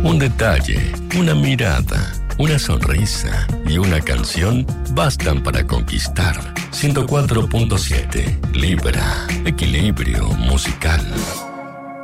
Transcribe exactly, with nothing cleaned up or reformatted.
Un detalle, una mirada, una sonrisa y una canción bastan para conquistar. ciento cuatro punto siete Libra, equilibrio musical.